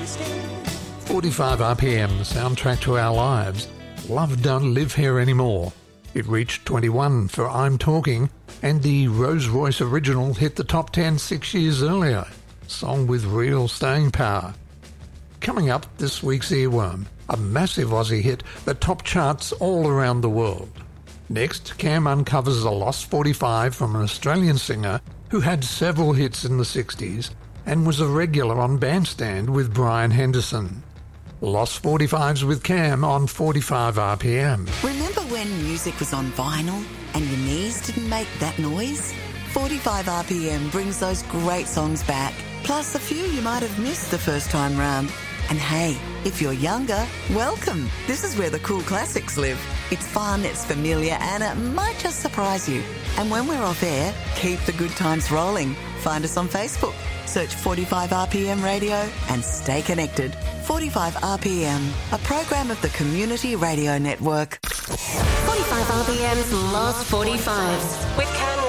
45 RPM, the soundtrack to our lives. Love Don't Live Here Anymore. It reached 21 for I'm Talking, and the Rose Royce original hit the top 10 6 years earlier. Song with real staying power. Coming up, this week's Earworm, a massive Aussie hit that topped charts all around the world. Next, Cam uncovers a lost 45 from an Australian singer who had several hits in the 60s and was a regular on Bandstand with Brian Henderson. Lost 45s with Cam on 45 RPM. Remember when music was on vinyl and your knees didn't make that noise? 45 RPM brings those great songs back, plus a few you might have missed the first time round. And hey, if you're younger, welcome. This is where the cool classics live. It's fun, it's familiar, and it might just surprise you. And when we're off air, keep the good times rolling. Find us on Facebook. Search 45 RPM Radio and stay connected. 45 RPM, a program of the Community Radio Network. 45 RPM's Lost 45s with Cam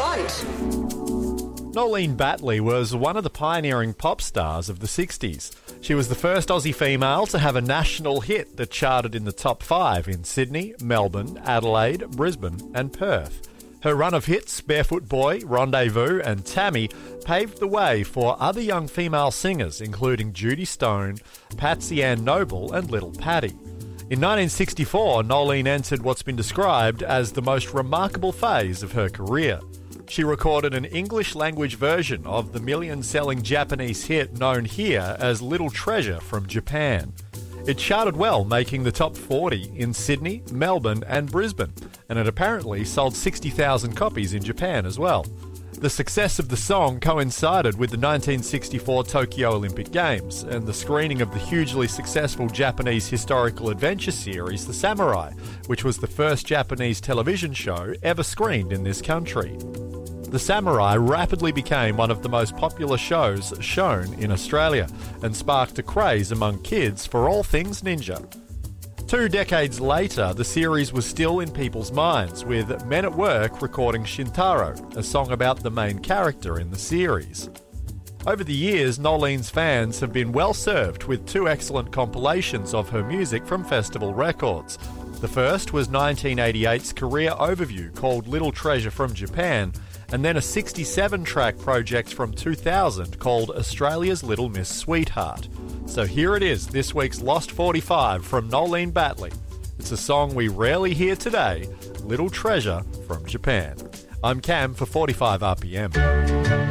Want. Nolene Batley was one of the pioneering pop stars of the 60s. She was the first Aussie female to have a national hit that charted in the top 5 in Sydney, Melbourne, Adelaide, Brisbane and Perth. Her run of hits, Barefoot Boy, Rendezvous and Tammy, paved the way for other young female singers including Judy Stone, Patsy Ann Noble and Little Patty. In 1964, Nolene entered what's been described as the most remarkable phase of her career. She recorded an English-language version of the million-selling Japanese hit known here as Little Treasure from Japan. It charted well, making the top 40 in Sydney, Melbourne and Brisbane, and it apparently sold 60,000 copies in Japan as well. The success of the song coincided with the 1964 Tokyo Olympic Games and the screening of the hugely successful Japanese historical adventure series The Samurai, which was the first Japanese television show ever screened in this country. The Samurai rapidly became one of the most popular shows shown in Australia and sparked a craze among kids for all things ninja. 2 decades later, the series was still in people's minds, with Men at Work recording Shintaro, a song about the main character in the series. Over the years, Nolene's fans have been well served with 2 excellent compilations of her music from Festival Records. The first was 1988's career overview called Little Treasure from Japan, and then a 67-track project from 2000 called Australia's Little Miss Sweetheart. So here it is, this week's Lost 45 from Nolene Batley. It's a song we rarely hear today, Little Treasure from Japan. I'm Cam for 45 RPM.